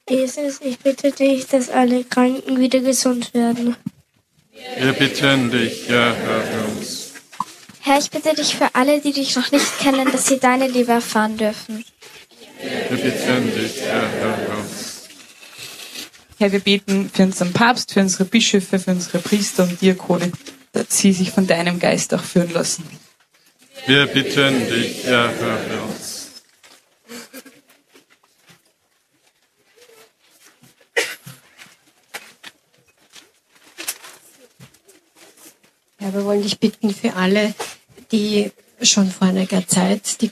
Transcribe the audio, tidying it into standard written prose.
Jesus, ich bitte dich, dass alle Kranken wieder gesund werden. Wir bitten dich, Herr, hör uns. Herr, ich bitte dich für alle, die dich noch nicht kennen, dass sie deine Liebe erfahren dürfen. Wir bitten dich, Herr, hör uns. Herr, wir beten für unseren Papst, für unsere Bischöfe, für unsere Priester und Diakone, dass sie sich von deinem Geist auch führen lassen. Wir bitten dich, Herr, hör uns. Ja, wir wollen dich bitten für alle, die schon vor einiger Zeit die